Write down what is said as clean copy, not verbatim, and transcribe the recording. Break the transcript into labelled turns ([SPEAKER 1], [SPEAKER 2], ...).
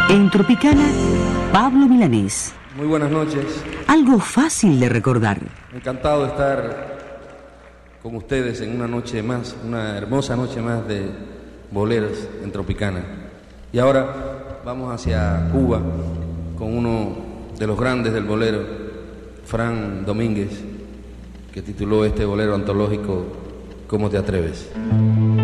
[SPEAKER 1] En Tropicana, Pablo Milanés.
[SPEAKER 2] Muy buenas noches.
[SPEAKER 1] Algo fácil de recordar.
[SPEAKER 2] Encantado de estar con ustedes en una noche más, una hermosa noche más de boleros en Tropicana. Y ahora vamos hacia Cuba con uno de los grandes del bolero, Fran Domínguez, que tituló este bolero antológico ¿Cómo te atreves?